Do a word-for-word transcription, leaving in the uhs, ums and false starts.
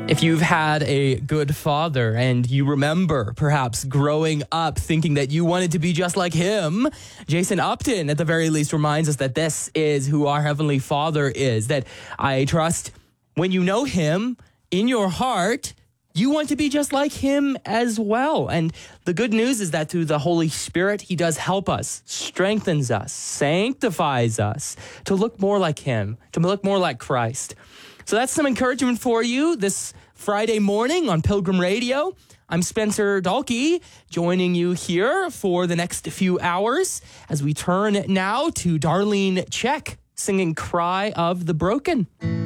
If you've had a good father and you remember perhaps growing up thinking that you wanted to be just like him, Jason Upton at the very least reminds us that this is who our Heavenly Father is, that I trust when you know him in your heart, you want to be just like him as well. And the good news is that through the Holy Spirit, he does help us, strengthens us, sanctifies us to look more like him, to look more like Christ. So that's some encouragement for you this Friday morning on Pilgrim Radio. I'm Spencer Dalkey, joining you here for the next few hours as we turn now to Darlene Zschech singing Cry of the Broken.